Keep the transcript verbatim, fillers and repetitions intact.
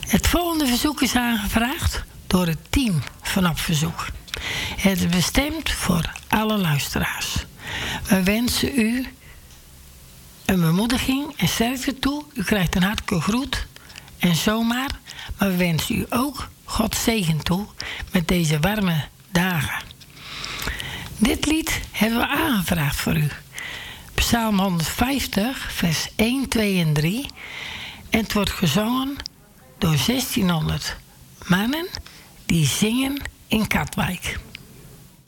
Het volgende verzoek is aangevraagd door het team van Op Verzoek. Het is bestemd voor alle luisteraars. We wensen u een bemoediging en sterkte toe. U krijgt een hartelijke groet en zomaar. Maar we wensen u ook God zegen toe met deze warme dagen. Dit lied hebben we aangevraagd voor u. Psalm honderdvijftig, vers één, twee en drie. En het wordt gezongen door zestienhonderd mannen die zingen in Katwijk.